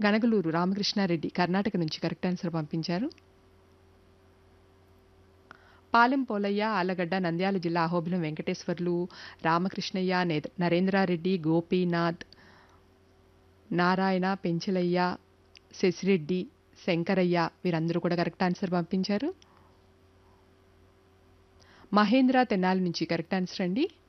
గనగలూరు రామకృష్ణారెడ్డి కర్ణాటక నుంచి correct answer పంపించారు. పాలెం పోలయ్య ఆలగడ్డ నంద్యాల జిల్లా అహోబిలం వెంకటేశ్వర్లు రామకృష్ణయ్య నరేంద్రారెడ్డి గోపీనాథ్ నారాయణ పెంచలయ్య శశిరెడ్డి శంకరయ్య వీరందరూ కూడా కరెక్ట్ ఆన్సర్ పంపించారు. మహేంద్ర తెనాలి నుంచి కరెక్ట్ ఆన్సర్ అండి.